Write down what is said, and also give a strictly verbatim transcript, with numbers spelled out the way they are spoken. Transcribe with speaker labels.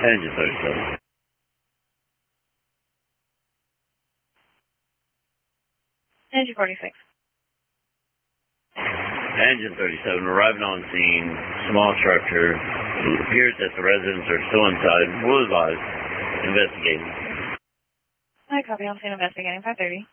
Speaker 1: Engine thirty-seven.
Speaker 2: Engine forty-six.
Speaker 1: Engine thirty-seven, arriving on scene, small structure. It appears that the residents are still inside. Will advise. Investigating.
Speaker 2: I copy on scene investigating. five thirty.